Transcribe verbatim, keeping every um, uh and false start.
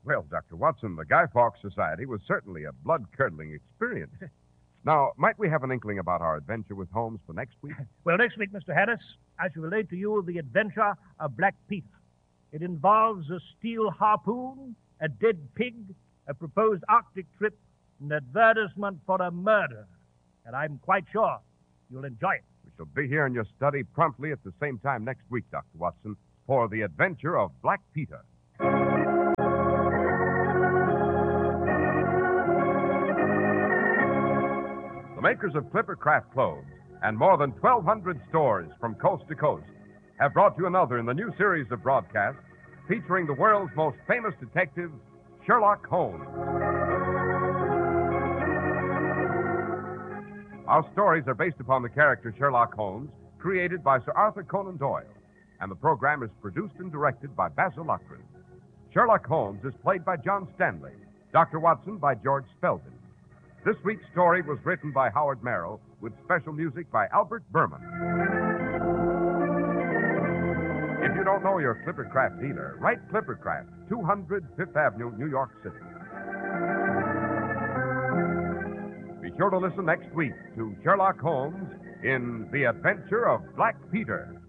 Well, Doctor Watson, the Guy Fawkes Society was certainly a blood-curdling experience. Now, might we have an inkling about our adventure with Holmes for next week? Well, next week, Mister Harris, I shall relate to you the adventure of Black Peter. It involves a steel harpoon, a dead pig, a proposed Arctic trip, an advertisement for a murder. And I'm quite sure you'll enjoy it. We shall be here in your study promptly at the same time next week, Doctor Watson, for the adventure of Black Peter. The makers of Clipper Craft clothes and more than twelve hundred stores from coast to coast have brought you another in the new series of broadcasts featuring the world's most famous detective, Sherlock Holmes. Our stories are based upon the character Sherlock Holmes, created by Sir Arthur Conan Doyle, and the program is produced and directed by Basil Loughrane. Sherlock Holmes is played by John Stanley, Doctor Watson by George Spelvin. This week's story was written by Howard Merrill with special music by Albert Berman. If you don't know your Clippercraft dealer, write Clippercraft, two hundred Fifth Avenue, New York City. Be sure to listen next week to Sherlock Holmes in The Adventure of Black Peter.